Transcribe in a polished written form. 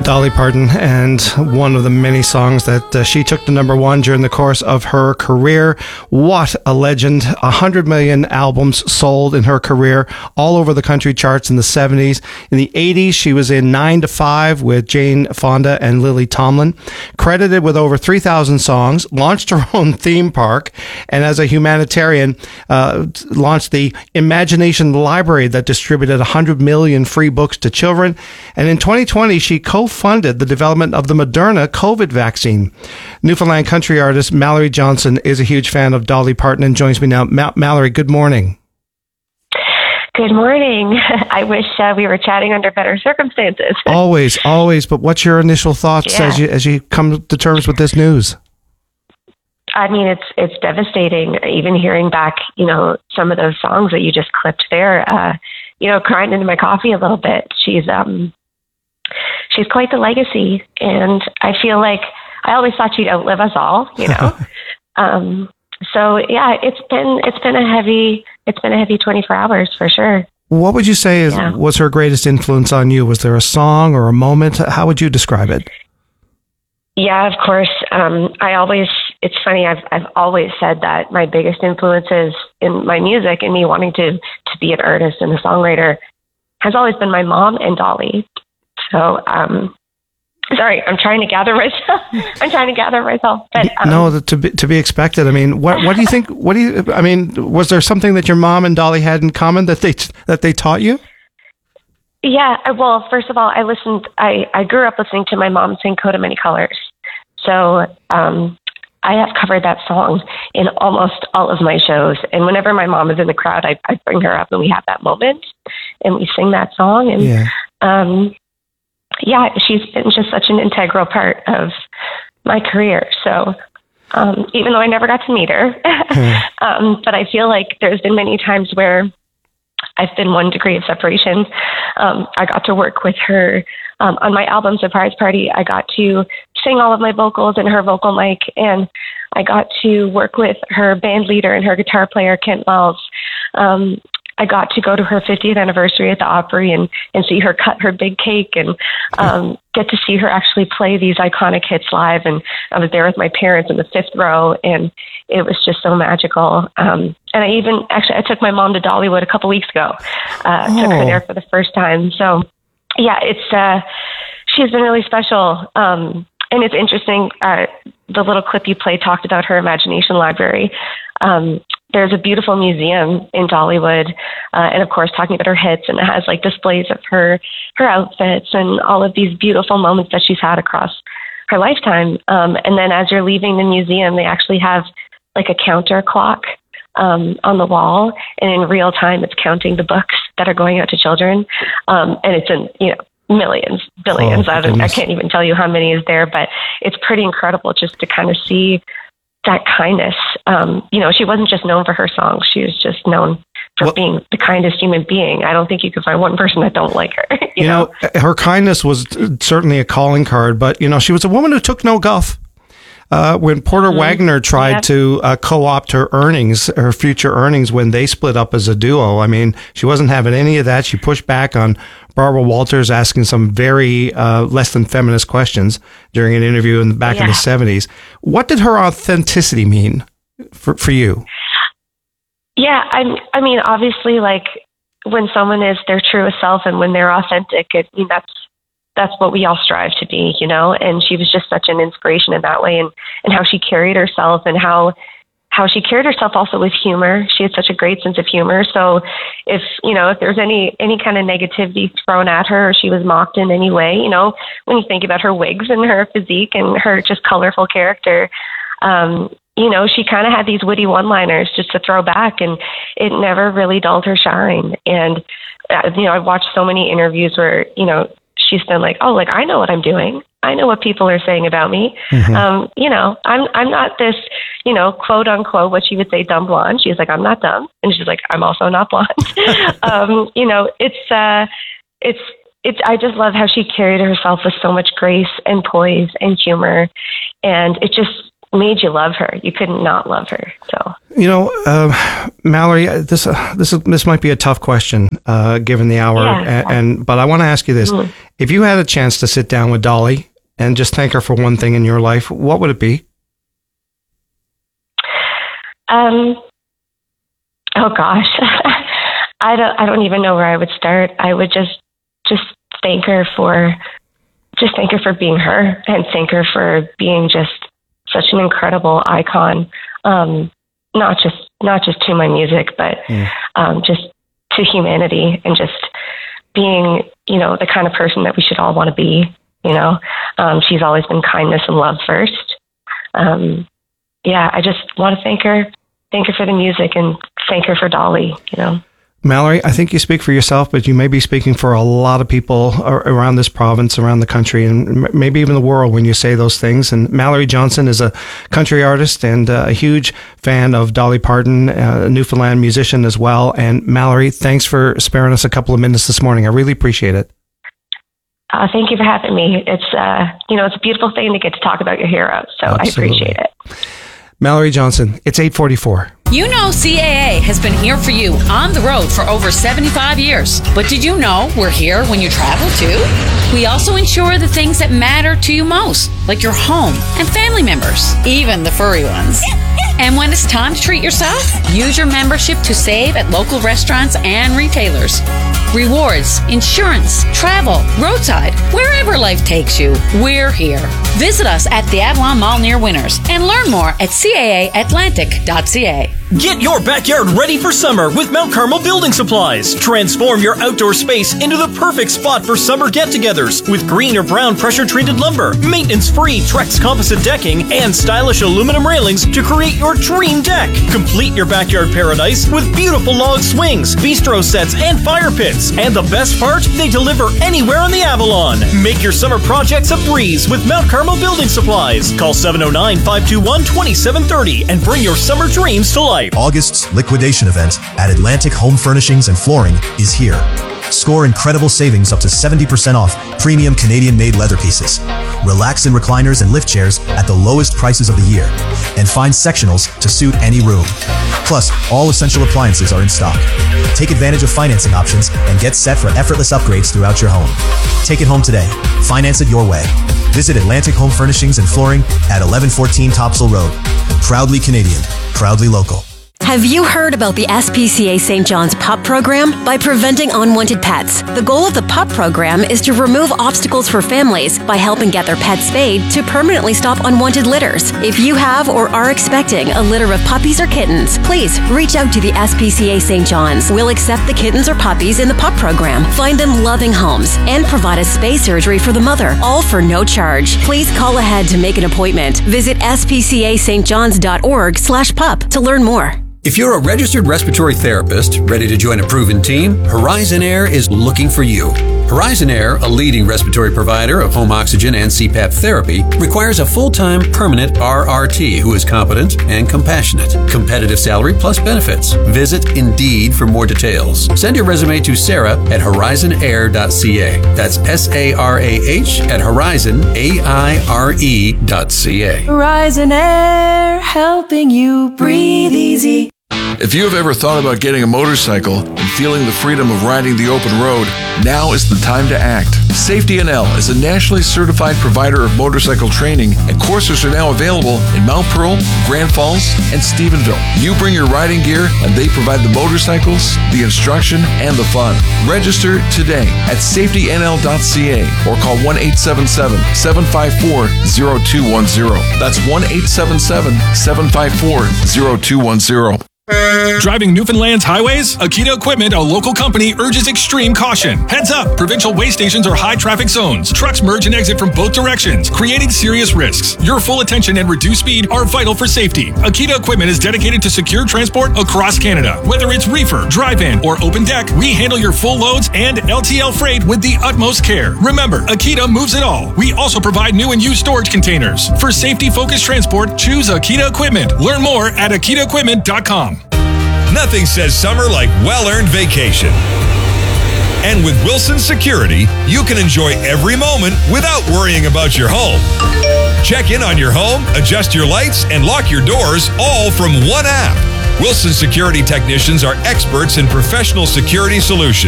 Dolly Parton, and one of the many songs that she took to number one during the course of her career. What a legend. 100 million albums sold in her career, all over the country charts in the 70s. In the 80s, she was in 9 to 5 with Jane Fonda and Lily Tomlin. Credited with over 3,000 songs, launched her own theme park, and as a humanitarian, launched the Imagination Library that distributed 100 million free books to children. And in 2020, she co-funded the development of the Moderna COVID vaccine. Newfoundland country artist Mallory Johnson is a huge fan of Dolly Parton and joins me now. Mallory, good morning. Good morning. I wish we were chatting under better circumstances. Always. But what's your initial thoughts as you come to terms with this news? I mean, it's devastating. Even hearing back, some of those songs that you just clipped there, crying into my coffee a little bit. She's quite the legacy, and I feel like I always thought she'd outlive us all, So yeah, it's been a heavy 24 hours for sure. What would you say was her greatest influence on you? Was there a song or a moment? How would you describe it? Yeah, of course. It's funny. I've always said that my biggest influences in my music and me wanting to be an artist and a songwriter has always been my mom and Dolly. So, sorry, I'm trying to gather myself. But, no, to be expected. I mean, what do you think? Was there something that your mom and Dolly had in common that they taught you? Yeah. Well, first of all, I grew up listening to my mom sing "Coat of Many Colors." So, I have covered that song in almost all of my shows. And whenever my mom is in the crowd, I bring her up and we have that moment and we sing that song. And, she's been just such an integral part of my career. So, even though I never got to meet her, but I feel like there's been many times where I've been 1 degree of separation. I got to work with her on my album Surprise Party. I got to sing all of my vocals in her vocal mic, and I got to work with her band leader and her guitar player, Kent Wells. I got to go to her 50th anniversary at the Opry and see her cut her big cake and get to see her actually play these iconic hits live. And I was there with my parents in the 5th row, and it was just so magical. And I took my mom to Dollywood a couple weeks ago. Took her there for the first time. So yeah, she's been really special. And it's interesting, the little clip you played talked about her Imagination Library. There's a beautiful museum in Dollywood, and of course talking about her hits, and it has like displays of her outfits and all of these beautiful moments that she's had across her lifetime. And then as you're leaving the museum, they actually have like a counter clock on the wall, and in real time it's counting the books that are going out to children. And it's in, millions, billions. I can't even tell you how many is there, but it's pretty incredible just to kind of see that kindness. She wasn't just known for her songs. She was just known for being the kindest human being. I don't think you could find one person that don't like her. You know, her kindness was certainly a calling card, but, she was a woman who took no guff. When Porter Wagoner tried to co-opt her future earnings when they split up as a duo, I mean, she wasn't having any of that. She pushed back on Barbara Walters asking some very less than feminist questions during an interview back in the 70s. What did her authenticity mean for you? Yeah, I mean, obviously, like when someone is their truest self and when they're authentic, that's what we all strive to be, and she was just such an inspiration in that way, and how she carried herself, and how she carried herself also with humor. She had such a great sense of humor. So if there's any kind of negativity thrown at her, or she was mocked in any way, when you think about her wigs and her physique and her just colorful character, she kind of had these witty one-liners just to throw back, and it never really dulled her shine. And, I've watched so many interviews where, she's been like, oh, like, I know what I'm doing. I know what people are saying about me. Mm-hmm. I'm not this, quote unquote, what she would say, dumb blonde. She's like, I'm not dumb. And she's like, I'm also not blonde. I just love how she carried herself with so much grace and poise and humor. And it just, made you love her. You couldn't not love her. So, Mallory, this might be a tough question given the hour, but I want to ask you this: if you had a chance to sit down with Dolly and just thank her for one thing in your life, what would it be? Oh gosh, I don't even know where I would start. I would just thank her for being her, and thank her for being just such an incredible icon. Not just to my music, but just to humanity, and just being, the kind of person that we should all want to be. She's always been kindness and love first. I just want to thank her for the music, and thank her for Dolly. Mallory, I think you speak for yourself, but you may be speaking for a lot of people around this province, around the country, and maybe even the world when you say those things. And Mallory Johnson is a country artist and a huge fan of Dolly Parton, a Newfoundland musician as well. And Mallory, thanks for sparing us a couple of minutes this morning. I really appreciate it. Thank you for having me. It's it's a beautiful thing to get to talk about your heroes. So Absolutely. I appreciate it. Mallory Johnson, it's 8:44. CAA has been here for you on the road for over 75 years. But did you know we're here when you travel too? We also insure the things that matter to you most, like your home and family members, even the furry ones. And when it's time to treat yourself, use your membership to save at local restaurants and retailers. Rewards, insurance, travel, roadside, wherever life takes you, we're here. Visit us at the Avalon Mall near Winners and learn more at caaatlantic.ca. Get your backyard ready for summer with Mount Carmel Building Supplies. Transform your outdoor space into the perfect spot for summer get-togethers with green or brown pressure-treated lumber, maintenance-free Trex composite decking, and stylish aluminum railings to create your dream deck. Complete your backyard paradise with beautiful log swings, bistro sets, and fire pits. And the best part? They deliver anywhere on the Avalon. Make your summer projects a breeze with Mount Carmel Building Supplies. Call 709-521-2730 and bring your summer dreams to life. August's liquidation event at Atlantic Home Furnishings and Flooring is here. Score incredible savings up to 70% off premium Canadian-made leather pieces, relax in recliners and lift chairs at the lowest prices of the year, and find sectionals to suit any room. Plus, all essential appliances are in stock. Take advantage of financing options and get set for effortless upgrades throughout your home. Take it home today. Finance it your way. Visit Atlantic Home Furnishings and Flooring at 1114 Topsail Road. Proudly Canadian, proudly local. Have you heard about the SPCA St. John's PUP program? By preventing unwanted pets. The goal of the PUP program is to remove obstacles for families by helping get their pets spayed to permanently stop unwanted litters. If you have or are expecting a litter of puppies or kittens, please reach out to the SPCA St. John's. We'll accept the kittens or puppies in the PUP program, find them loving homes, and provide a spay surgery for the mother, all for no charge. Please call ahead to make an appointment. Visit spcastjohns.org/pup to learn more. If you're a registered respiratory therapist ready to join a proven team, Horizon Air is looking for you. Horizon Air, a leading respiratory provider of home oxygen and CPAP therapy, requires a full-time permanent RRT who is competent and compassionate. Competitive salary plus benefits. Visit Indeed for more details. Send your resume to Sarah at horizonair.ca. That's SARAH at horizonaire.ca. Horizon Air, helping you breathe easy. If you have ever thought about getting a motorcycle and feeling the freedom of riding the open road, now is the time to act. Safety NL is a nationally certified provider of motorcycle training, and courses are now available in Mount Pearl, Grand Falls, and Stephenville. You bring your riding gear, and they provide the motorcycles, the instruction, and the fun. Register today at safetynl.ca or call 1-877-754-0210. That's 1-877-754-0210. Driving Newfoundland's highways? Akita Equipment, a local company, urges extreme caution. Heads up! Provincial way stations are high traffic zones. Trucks merge and exit from both directions, creating serious risks. Your full attention and reduced speed are vital for safety. Akita Equipment is dedicated to secure transport across Canada. Whether it's reefer, dry-van, or open deck, we handle your full loads and LTL freight with the utmost care. Remember, Akita moves it all. We also provide new and used storage containers. For safety-focused transport, choose Akita Equipment. Learn more at akitaequipment.com. Nothing says summer like well-earned vacation. And with Wilson Security, you can enjoy every moment without worrying about your home. Check in on your home, adjust your lights, and lock your doors all from one app. Wilson Security technicians are experts in professional security solutions.